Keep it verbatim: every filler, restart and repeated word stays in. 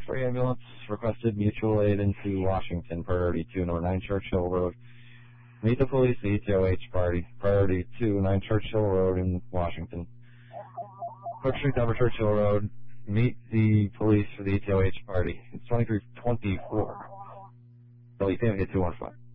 for ambulance. Requested mutual aid into Washington. Priority two, number nine Churchill Road. Meet the police, the E T O H party. Priority two, nine Churchill Road in Washington. Cook Street, number Churchill Road. Meet the police for the E T O H party. It's twenty-three twenty-four. So you can't get two one five.